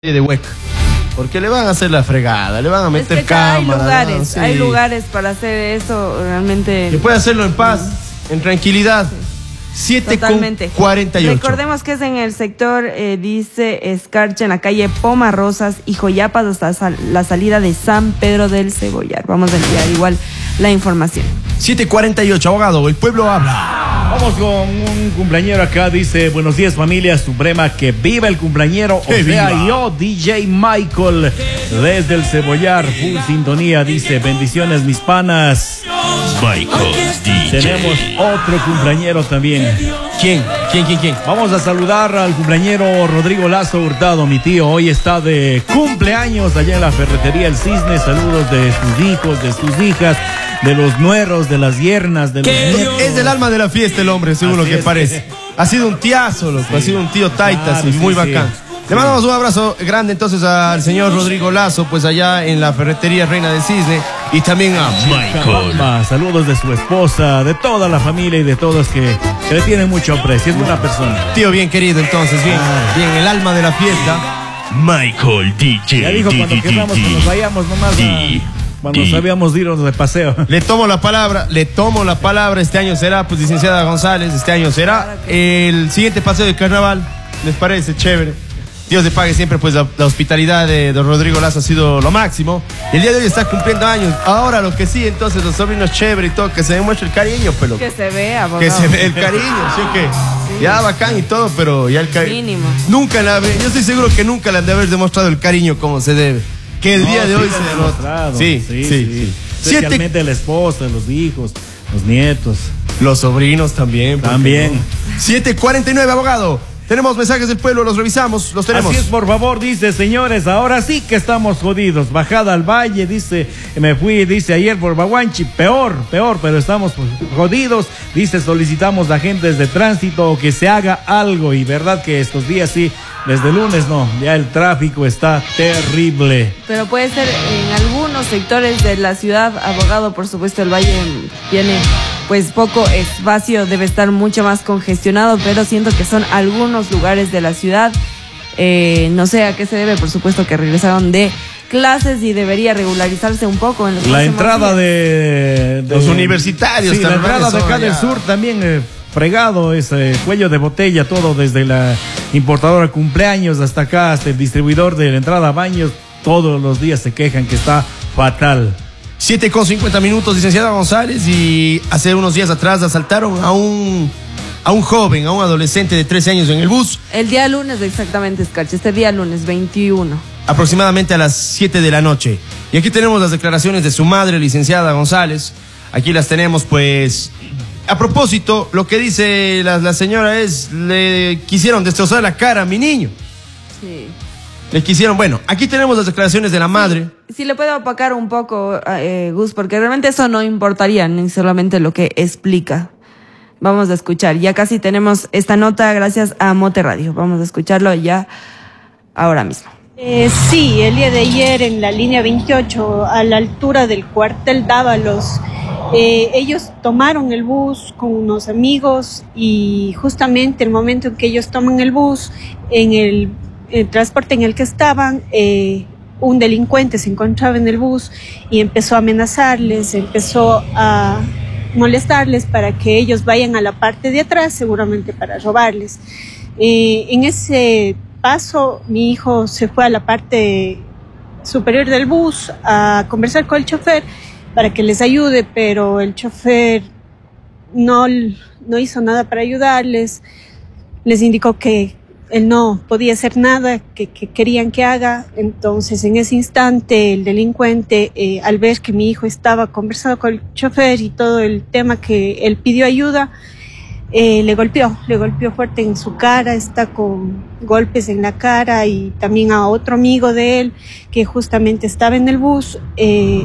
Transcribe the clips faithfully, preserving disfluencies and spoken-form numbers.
de Hueca, porque le van a hacer la fregada, le van a meter es que hay cámaras. lugares, ¿no? Sí. hay lugares para hacer eso realmente. Que puede hacerlo en paz, en tranquilidad. siete con cuarenta y ocho. Recordemos que es en el sector, eh, dice Escarcha, en la calle Poma Rosas y Joyapas, hasta sal la salida de San Pedro del Cebollar. Vamos a enviar igual la información. siete cuarenta y ocho, abogado, el pueblo habla. Vamos con un cumpleañero acá, dice: buenos días familia Suprema, que viva el cumpleañero, o ¡Que sea viva! yo, D J Michael, desde el Cebollar, full sintonía, dice: bendiciones mis panas. Michael D J. Tenemos otro cumpleañero también. ¿Quién? ¿Quién, quién, quién? Vamos a saludar al cumpleañero Rodrigo Lazo Hurtado, mi tío. Hoy está de cumpleaños allá en la ferretería El Cisne. Saludos de sus hijos, de sus hijas, de los nueros, de las yernas, de los nietos. Es el alma de la fiesta el hombre, según Así lo que es. parece. Ha sido un tiazo, loco. Sí. Ha sido un tío taitas Claro, y sí, muy sí. bacán. Le mandamos un abrazo grande entonces al señor Rodrigo Lazo, pues allá en la ferretería Reina del Cisne, y también a Michael. Ma, saludos de su esposa, de toda la familia y de todos que, que le tienen mucho aprecio. Es buena persona. tío bien querido entonces, bien, Ah. bien, el alma de la fiesta. Michael D J. Ya dijo cuando queramos que nos vayamos nomás a, cuando sabíamos irnos de paseo. Le tomo la palabra, le tomo la palabra. Este año será, pues, licenciada González, este año será el siguiente paseo de carnaval. ¿Les parece? Chévere. Dios le pague siempre, pues la, la hospitalidad de don Rodrigo Lazo ha sido lo máximo. El día de hoy está cumpliendo años. Ahora lo que sí, entonces los sobrinos chévere y todo, que se demuestre el cariño, pero Que se vea, abogado. que se ve el cariño, ¿sí o qué? Sí. Ya bacán y todo, pero ya el cariño. Mínimo. Nunca la ve, yo estoy seguro que nunca le han de haber demostrado el cariño como se debe. Que el No, día de sí hoy lo se han denota. demostrado. Sí, sí, sí. Siete- Especialmente la esposa, los hijos, los nietos. Los sobrinos también. ¿por qué También. no? siete cuarenta y nueve, abogado. Tenemos mensajes del pueblo, los revisamos, los tenemos. Así es, por favor, dice: señores, ahora sí que estamos jodidos. Bajada al valle, dice, me fui, dice, ayer por Baguanchi, peor, peor, pero estamos pues, jodidos. Dice: solicitamos a agentes de tránsito que se haga algo. Y verdad que estos días sí, desde el lunes no, ya el tráfico está terrible. Pero puede ser en algunos sectores de la ciudad, abogado, por supuesto, el valle tiene pues poco espacio, debe estar mucho más congestionado, pero siento que son algunos lugares de la ciudad. Eh, no sé a qué se debe, por supuesto que regresaron de clases y debería regularizarse un poco en los La próximos entrada días. de, de- Los universitarios sí, la también entrada de son acá allá. del sur también eh, fregado, ese cuello de botella, todo desde la importadora cumpleaños hasta acá, hasta el distribuidor de la entrada a baños, todos los días se quejan que está fatal. siete con cincuenta minutos, licenciada González, y hace unos días atrás asaltaron a un, a un joven, a un adolescente de trece años en el bus, El día lunes, exactamente, Escarcha, este día lunes veintiuno. aproximadamente a las siete de la noche. Y aquí tenemos las declaraciones de su madre, licenciada González. Aquí las tenemos, pues. A propósito, lo que dice la, la señora es: le quisieron destrozar la cara a mi niño. Sí. Le quisieron, bueno, aquí tenemos las declaraciones de la madre. Si le puedo opacar un poco, eh, Gus, porque realmente eso no importaría, ni solamente lo que explica. Vamos a escuchar. Ya casi tenemos esta nota gracias a Mote Radio. Vamos a escucharlo ya ahora mismo. Eh, sí, el día de ayer en la línea veintiocho, a la altura del cuartel Dávalos, eh, ellos tomaron el bus con unos amigos y justamente el momento en que ellos toman el bus, en el, el transporte en el que estaban, eh, un delincuente se encontraba en el bus y empezó a amenazarles, empezó a molestarles para que ellos vayan a la parte de atrás, seguramente para robarles. Eh, en ese paso, mi hijo se fue a la parte superior del bus a conversar con el chofer para que les ayude, pero el chofer no, no hizo nada para ayudarles. Les indicó que él no podía hacer nada que, que querían que haga. Entonces, en ese instante, el delincuente, eh, al ver que mi hijo estaba conversando con el chofer y todo el tema que él pidió ayuda, eh, le golpeó, le golpeó fuerte en su cara, está con golpes en la cara, y también a otro amigo de él que justamente estaba en el bus. Eh,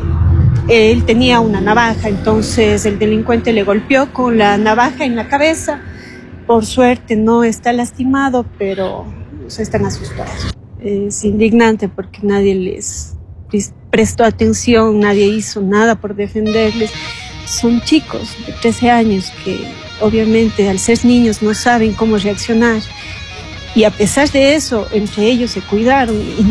él tenía una navaja, entonces el delincuente le golpeó con la navaja en la cabeza. Por suerte no está lastimado, pero se están asustados. Es indignante porque nadie les prestó atención, nadie hizo nada por defenderles. Son chicos de trece años que obviamente al ser niños no saben cómo reaccionar. Y a pesar de eso, entre ellos se cuidaron y